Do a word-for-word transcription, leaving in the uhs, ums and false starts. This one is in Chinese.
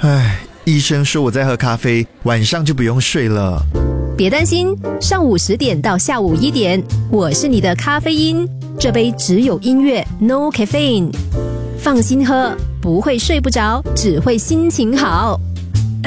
唉，医生说我在喝咖啡，晚上就不用睡了。 别担心，上午十点到下午一点，我是你的咖啡因，这杯只有音乐 ，no caffeine， 放心喝，不会睡不着，只会心情好。